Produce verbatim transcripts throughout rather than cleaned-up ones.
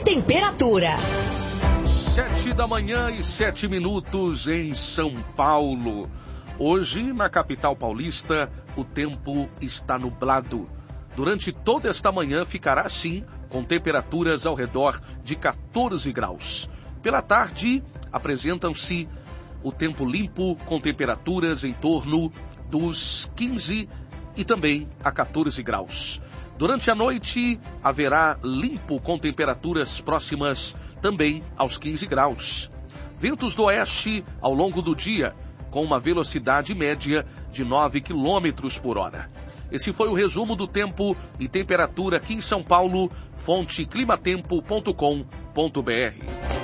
temperatura. Sete da manhã e sete minutos em São Paulo. Hoje, na capital paulista, o tempo está nublado. Durante toda esta manhã ficará assim, com temperaturas ao redor de quatorze graus. Pela tarde, apresentam-se o tempo limpo, com temperaturas em torno dos quinze e também a quatorze graus. Durante a noite, haverá limpo com temperaturas próximas também aos quinze graus. Ventos do oeste ao longo do dia, com uma velocidade média de nove quilômetros por hora. Esse foi o resumo do tempo e temperatura aqui em São Paulo, fonte climatempo ponto com ponto br.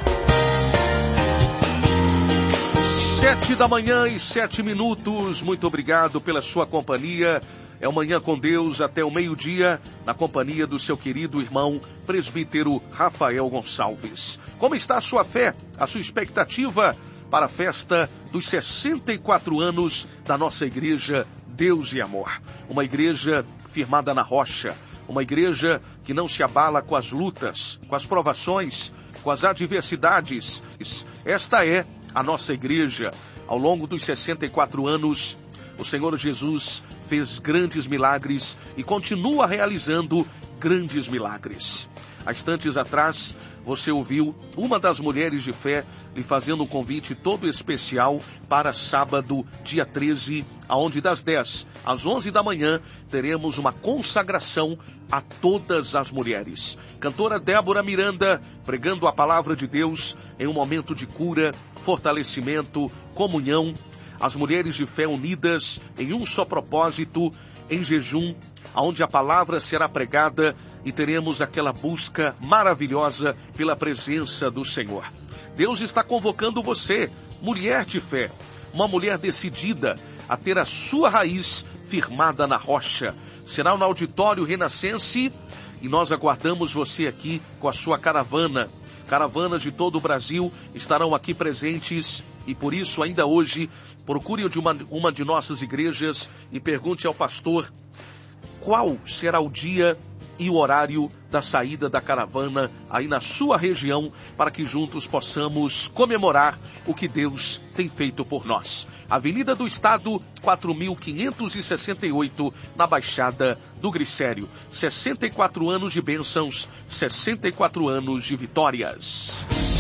Sete da manhã e sete minutos, muito obrigado pela sua companhia. É o Manhã com Deus até o meio-dia, na companhia do seu querido irmão presbítero Rafael Gonçalves. Como está a sua fé, a sua expectativa para a festa dos sessenta e quatro anos da nossa igreja Deus e Amor? Uma igreja firmada na rocha, uma igreja que não se abala com as lutas, com as provações, com as adversidades. Esta é a nossa igreja. Ao longo dos sessenta e quatro anos, o Senhor Jesus fez grandes milagres e continua realizando grandes milagres. Há instantes atrás, você ouviu uma das mulheres de fé lhe fazendo um convite todo especial para sábado, dia treze, aonde das dez às onze da manhã teremos uma consagração a todas as mulheres. Cantora Débora Miranda pregando a palavra de Deus em um momento de cura, fortalecimento, comunhão. As mulheres de fé unidas em um só propósito, em jejum, onde a palavra será pregada e teremos aquela busca maravilhosa pela presença do Senhor. Deus está convocando você, mulher de fé, uma mulher decidida a ter a sua raiz firmada na rocha. Será no Auditório Renascense e nós aguardamos você aqui com a sua caravana. Caravanas de todo o Brasil estarão aqui presentes e por isso ainda hoje procure de uma, uma de nossas igrejas e pergunte ao pastor qual será o dia e o horário da saída da caravana aí na sua região, para que juntos possamos comemorar o que Deus tem feito por nós. Avenida do Estado, quatro mil quinhentos e sessenta e oito, na Baixada do Glicério. sessenta e quatro anos de bênçãos, sessenta e quatro anos de vitórias.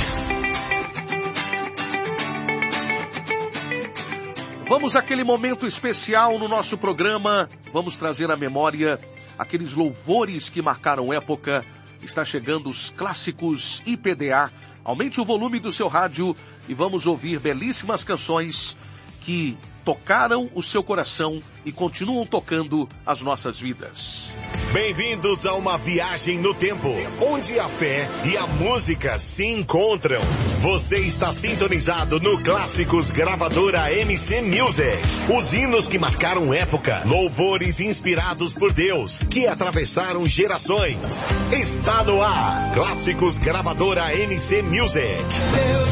Vamos àquele momento especial no nosso programa. Vamos trazer à memória aqueles louvores que marcaram época. Está chegando os clássicos I P D A. Aumente o volume do seu rádio e vamos ouvir belíssimas canções que tocaram o seu coração e continuam tocando as nossas vidas. Bem-vindos a uma viagem no tempo, onde a fé e a música se encontram. Você está sintonizado no Clássicos Gravadora M C Music. Os hinos que marcaram época, louvores inspirados por Deus, que atravessaram gerações. Está no ar, Clássicos Gravadora M C Music.